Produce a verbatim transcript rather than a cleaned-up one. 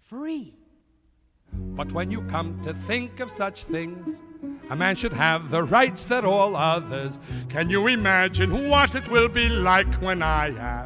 free. But when you come to think of such things, a man should have the rights that all others. Can you imagine what it will be like when I